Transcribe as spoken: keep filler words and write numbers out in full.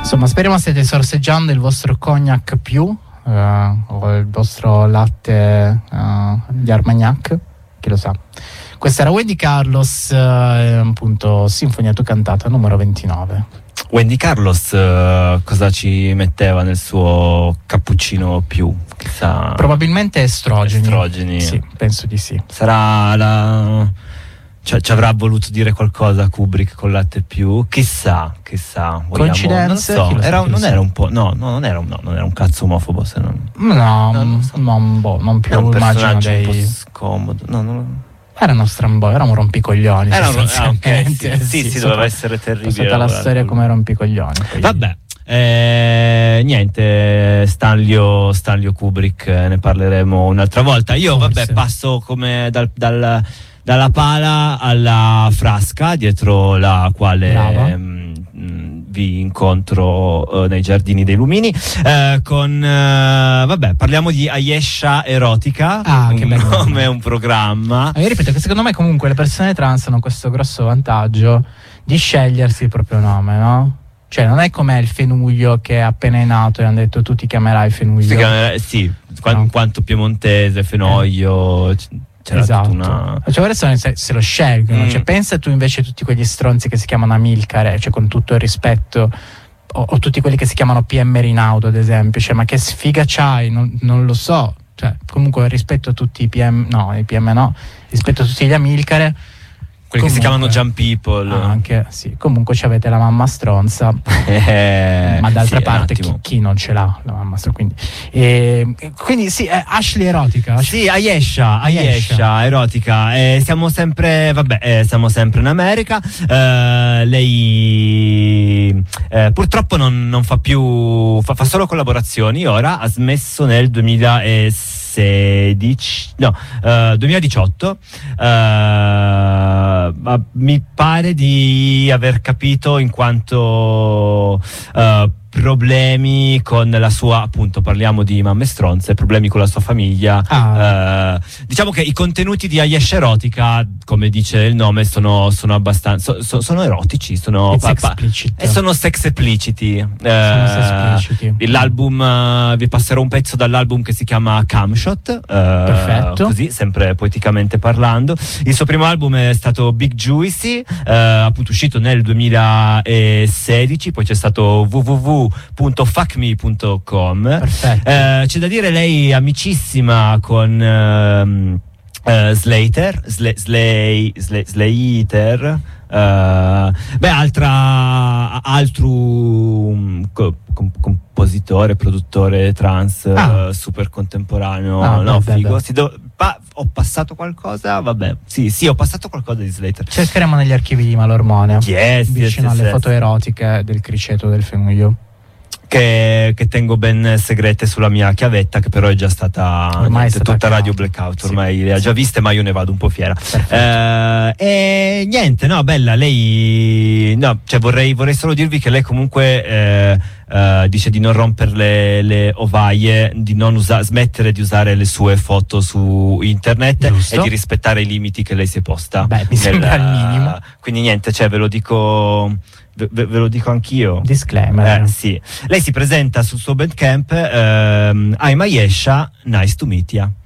Insomma, speriamo stiate sorseggiando il vostro cognac più uh, o il vostro latte uh, di Armagnac, chi lo sa. Questa era Wendy Carlos, uh, appunto Sinfonia tu cantata numero ventinove. Wendy Carlos uh, cosa ci metteva nel suo cappuccino più? Chissà. Probabilmente estrogeni. Estrogeni. Sì, penso di sì. Sarà la... Cioè, ci avrà voluto dire qualcosa Kubrick con latte più? Chissà, chissà. Vogliamo... Coincidenze? Non, so. era, sa, non sa. era un po'... No, no, non era un, no, non era un cazzo omofobo, se non... No, non, so. non, boh, non più, era un immagino personaggio dei... un po' scomodo. No, no. Erano strambo, erano rompicoglioni. Era un... ah, okay, sì, eh, sì, sì, sì, doveva essere terribile. È stata la storia come rompicoglioni. Poi. Vabbè. Eh, niente, Stanlio, Stanlio Kubrick, eh, ne parleremo un'altra volta. Io Forse. vabbè passo come dal, dal, dalla pala alla frasca, dietro la quale mh, vi incontro eh, nei giardini dei Lumini, eh, con eh, vabbè, parliamo di Ayesha Erotica, ah, un che bello nome, un programma. Ma io ripeto che secondo me comunque le persone trans hanno questo grosso vantaggio di scegliersi il proprio nome, no? Cioè non è come il Fenuglio che appena è nato e hanno detto tu ti chiamerai Fenuglio. Si chiama, sì, no. In quanto piemontese, Fenoglio, eh. c'era esatto. tutta una... Cioè adesso se, se lo scelgono, mm. cioè pensa tu invece a tutti quegli stronzi che si chiamano Amilcare, cioè con tutto il rispetto, o, o tutti quelli che si chiamano P M Rinaudo ad esempio, cioè ma che sfiga c'hai, non, non lo so, cioè comunque rispetto a tutti i P M, no i P M no, rispetto a tutti gli Amilcare, quelli comunque, che si chiamano Jump People, ah, anche sì, comunque ci avete la mamma stronza, eh, ma d'altra sì, parte chi, chi non ce l'ha la mamma stronza, quindi e, quindi sì, eh, Ashley Erotica, Ashley. sì, Ayesha, Ayesha Erotica, eh, siamo sempre vabbè eh, siamo sempre in America, eh, lei eh, purtroppo non, non fa più fa, fa solo collaborazioni ora, ha smesso nel duemilasedici no uh, duemiladiciotto, uh, ma mi pare di aver capito in quanto uh, problemi con la sua, appunto parliamo di mamme stronze, problemi con la sua famiglia, ah. uh, diciamo che i contenuti di Ayesha Erotica, come dice il nome, sono, sono abbastanza so, sono erotici, sono pa, pa, e sono sex espliciti, uh, sono sex espliciti. L'album, uh, vi passerò un pezzo dall'album che si chiama Camshot, uh, perfetto, così sempre poeticamente parlando. Il suo primo album è stato Big Juicy, uh, appunto uscito nel duemilasedici, poi c'è stato www punto fuck me punto com. Eh, c'è da dire lei amicissima con um, uh, Slater Sl- Slay Slay Slater uh, beh altra altro um, co- com- compositore, produttore trans, ah. uh, super contemporaneo, ah, no beh, figo beh. Si do- pa- ho passato qualcosa, vabbè sì sì ho passato qualcosa di Slater, cercheremo negli archivi di Malormone, yes, vicino yes, alle yes, foto yes. erotiche del criceto del Fenuglio. Che, che tengo ben segrete sulla mia chiavetta, che però è già stata, ormai niente, è stata tutta chiamata. Radio Blackout, ormai sì. le ha già viste, ma io ne vado un po' fiera. Eh, e niente, no, bella, lei, no, cioè vorrei, vorrei solo dirvi che lei comunque eh, eh, dice di non rompere le, le ovaie, di non usa, smettere di usare le sue foto su internet. Giusto. E di rispettare i limiti che lei si è posta. Beh, mi sembra il minimo. Quindi niente, cioè ve lo dico... Ve, ve lo dico anch'io. Disclaimer. Eh, sì. Lei si presenta sul suo Bandcamp, ehm, I'm Ayesha, nice to meet ya.